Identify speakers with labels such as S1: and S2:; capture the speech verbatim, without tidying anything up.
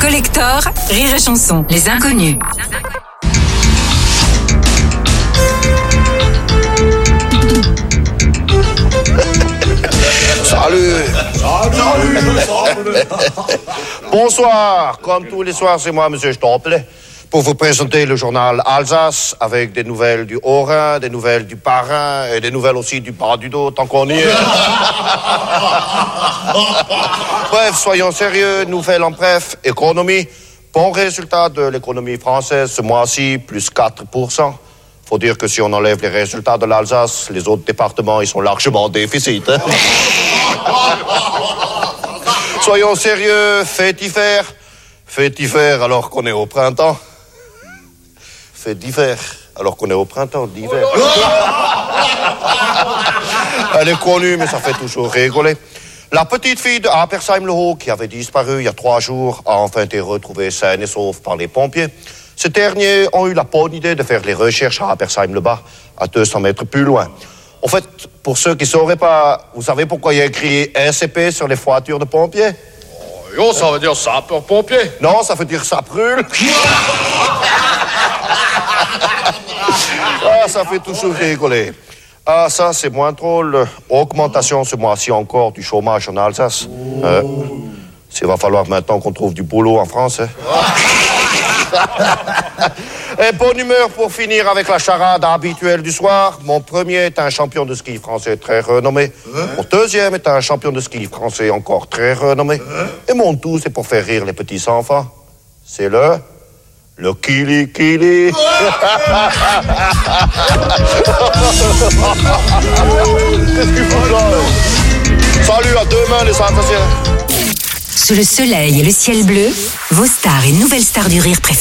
S1: Collector, Rire et Chanson, Les Inconnus.
S2: Salut. Salut. Salut. Bonsoir. Comme tous les soirs, c'est moi, Monsieur Stolple, pour vous présenter le journal Alsace avec des nouvelles du Haut-Rhin, des nouvelles du Bas-Rhin et des nouvelles aussi du bas du dos, tant qu'on y est. Bref, soyons sérieux. Nouvelles en bref. Économie. Bon résultat de l'économie française ce mois-ci, plus quatre pour cent. Faut dire que si on enlève les résultats de l'Alsace, les autres départements, ils sont largement en déficit. Hein? Soyons sérieux, fait d'hiver. Fait d'hiver alors qu'on est au printemps. Fait d'hiver alors qu'on est au printemps d'hiver. Elle est connue, mais ça fait toujours rigoler. La petite fille de Apersheim-le-Haut, qui avait disparu il y a trois jours, a enfin été retrouvée saine et sauve par les pompiers. Ces derniers ont eu la bonne idée de faire les recherches à Apersheim-le-Bas, à deux cents mètres plus loin. En fait, pour ceux qui ne sauraient pas, vous savez pourquoi il y a écrit S C P sur les voitures de pompiers?
S3: Oh, yo, ça veut dire sapeur-pompier.
S2: Non, ça veut dire ça brûle. Ah, ça fait toujours rigoler. Ah, ça, c'est moins drôle. Augmentation ce mois-ci encore du chômage en Alsace. Euh, il va falloir maintenant qu'on trouve du boulot en France. Hein. Et bonne humeur pour finir avec la charade habituelle du soir. Mon premier est un champion de ski français très renommé. Hein? Mon deuxième est un champion de ski français encore très renommé. Hein? Et mon tout, c'est pour faire rire les petits enfants. C'est le... Le Kili Kili. Qu'est-ce qu'il faut là? Salut, à demain les Alsaciens.
S1: Sous le soleil et le ciel bleu, vos stars et nouvelles stars du rire préférées.